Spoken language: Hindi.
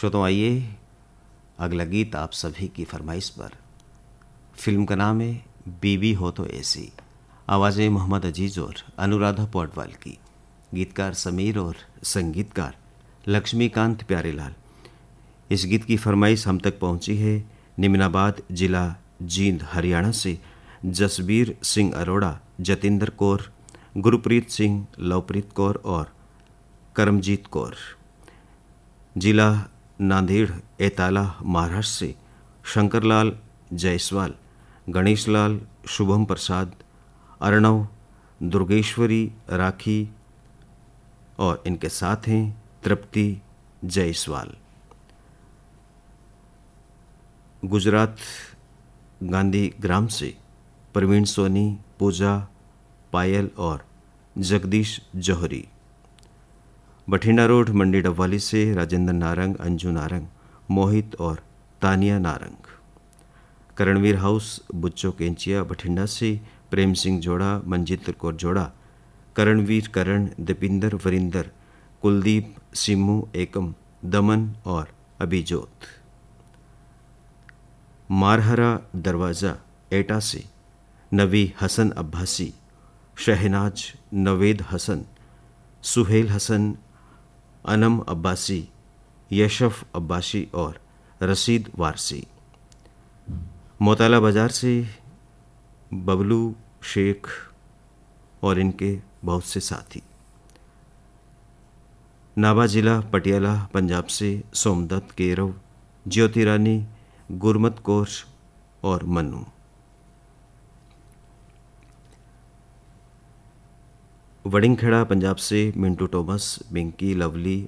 श्रोताओं, आइए अगला गीत आप सभी की फरमाइश पर। फिल्म का नाम है बीबी हो तो ऐसी। आवाज़ें मोहम्मद अजीज़ और अनुराधा पौडवाल की। गीतकार समीर और संगीतकार लक्ष्मीकांत प्यारेलाल। इस गीत की फरमाइश हम तक पहुंची है निमनाबाद जिला जींद हरियाणा से जसबीर सिंह अरोड़ा, जतिंदर कौर, गुरप्रीत सिंह, लवप्रीत कौर और करमजीत कौर। जिला नांदेड़ एताला महाराष्ट्र से शंकरलाल जायसवाल, गणेशलाल, शुभम प्रसाद, अर्णव, दुर्गेश्वरी, राखी और इनके साथ हैं तृप्ति जायसवाल। गुजरात गांधी ग्राम से प्रवीण सोनी, पूजा, पायल और जगदीश जौहरी। बठिंडा रोड मंडी डबवाली से राजेंद्र नारंग, अंजू नारंग, मोहित और तानिया नारंग। करणवीर हाउस बुच्चो केंचिया बठिंडा से प्रेम सिंह जोड़ा, मंजित कौर जोड़ा, करणवीर, करण, दीपिंदर, वरिंदर, कुलदीप, सिम्मू, एकम, दमन और अभिजोत। मारहरा दरवाज़ा एटा से नवी हसन अब्बासी, शहनाज, नवेद हसन, सुहेल हसन, अनम अब्बासी, यशफ अब्बासी और रशीद वारसी। मोताला बाजार से बबलू शेख और इनके बहुत से साथी। नाभा जिला पटियाला पंजाब से सोमदत्त, केरव, ज्योति रानी, गुरमत कौर और मन्नू। वडिंगखेड़ा पंजाब से मिंटू टोमस, बिंकी, लवली,